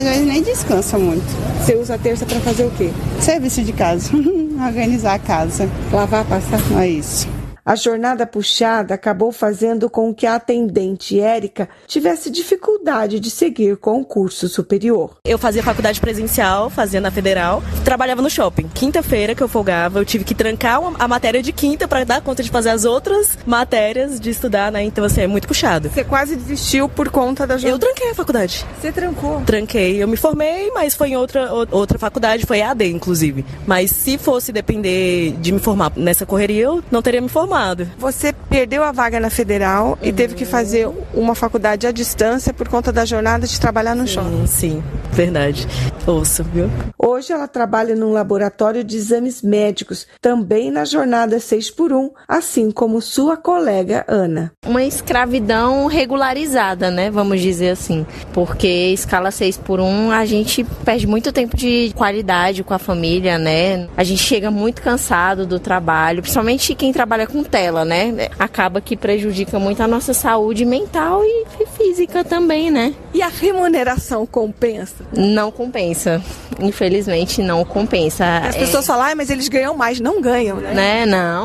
Eles nem descansam muito. Você usa a terça para fazer o quê? Serviço de casa, organizar a casa. Lavar, passar? É isso. A jornada puxada acabou fazendo com que a atendente Érica tivesse dificuldade de seguir com o curso superior. Eu fazia faculdade presencial, fazia na Federal, trabalhava no shopping. Quinta-feira que eu folgava, eu tive que trancar a matéria de quinta para dar conta de fazer as outras matérias, de estudar, né? Então, assim, é muito puxado. Você quase desistiu por conta da jornada? Eu tranquei a faculdade. Você trancou? Tranquei. Eu me formei, mas foi em outra faculdade, foi EAD, inclusive. Mas se fosse depender de me formar nessa correria, eu não teria me formado. Você perdeu a vaga na Federal e teve que fazer uma faculdade à distância por conta da jornada de trabalhar no shopping. Sim, verdade. Ouço, viu? Hoje ela trabalha num laboratório de exames médicos, também na jornada 6x1, assim como sua colega Ana. Uma escravidão regularizada, né? Vamos dizer assim. Porque escala 6x1, a gente perde muito tempo de qualidade com a família, né? A gente chega muito cansado do trabalho, principalmente quem trabalha com tela, né? Acaba que prejudica muito a nossa saúde mental e física também, né? E a remuneração compensa? Não compensa. Infelizmente, não compensa. As pessoas falam, mas eles ganham mais. Não ganham, né?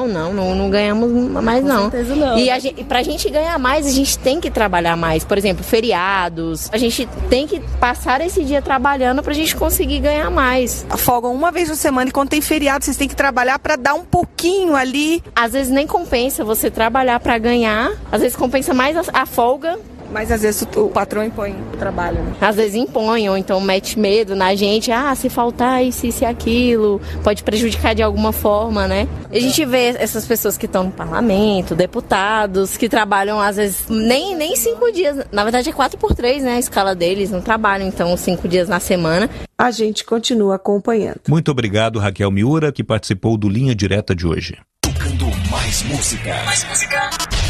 Não ganhamos mais, não. Com certeza não. E pra gente ganhar mais, a gente tem que trabalhar mais. Por exemplo, feriados. A gente tem que passar esse dia trabalhando pra gente conseguir ganhar mais. Folgam uma vez por semana e quando tem feriado, vocês têm que trabalhar pra dar um pouquinho ali. Às vezes nem compensa você trabalhar pra ganhar. Às vezes compensa mais a folga. Mas às vezes o patrão impõe o trabalho, né? Às vezes impõe, ou então mete medo na gente. Se faltar isso e aquilo, pode prejudicar de alguma forma, né? A gente vê essas pessoas que estão no parlamento, deputados, que trabalham às vezes nem 5 dias. Na verdade é 4x3, né? A escala deles, não trabalham então 5 dias na semana. A gente continua acompanhando. Muito obrigado, Raquel Miura, que participou do Linha Direta de hoje. Tocando mais música. Mais música.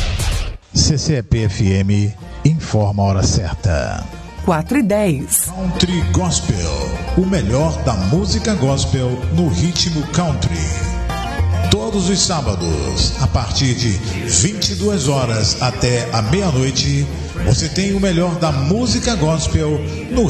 CCEP-FM informa a hora certa. 4h10. Country Gospel, o melhor da música gospel no ritmo country. Todos os sábados, a partir de 22 horas até a meia-noite, você tem o melhor da música gospel no